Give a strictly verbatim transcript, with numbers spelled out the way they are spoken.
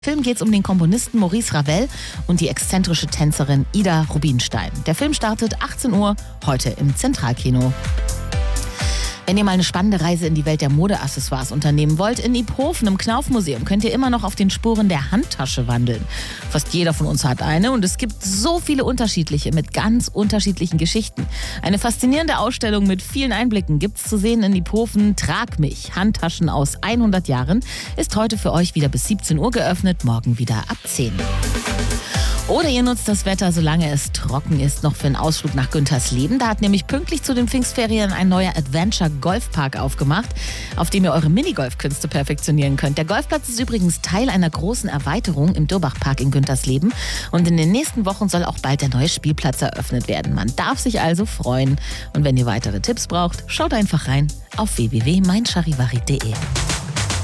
Im Film geht es um den Komponisten Maurice Ravel und die exzentrische Tänzerin Ida Rubinstein. Der Film startet achtzehn Uhr heute im Zentralkino. Wenn ihr mal eine spannende Reise in die Welt der Modeaccessoires unternehmen wollt, in Iphofen im Knauf-Museum könnt ihr immer noch auf den Spuren der Handtasche wandeln. Fast jeder von uns hat eine und es gibt so viele unterschiedliche mit ganz unterschiedlichen Geschichten. Eine faszinierende Ausstellung mit vielen Einblicken gibt's zu sehen in Iphofen. Trag mich, Handtaschen aus hundert Jahren, ist heute für euch wieder bis siebzehn Uhr geöffnet, morgen wieder ab zehn. Oder ihr nutzt das Wetter, solange es trocken ist, noch für einen Ausflug nach Güntersleben. Da hat nämlich pünktlich zu den Pfingstferien ein neuer Adventure-Golfpark aufgemacht, auf dem ihr eure Minigolfkünste perfektionieren könnt. Der Golfplatz ist übrigens Teil einer großen Erweiterung im Durbachpark in Güntersleben. Und in den nächsten Wochen soll auch bald der neue Spielplatz eröffnet werden. Man darf sich also freuen. Und wenn ihr weitere Tipps braucht, schaut einfach rein auf w w w punkt mein charivari punkt de.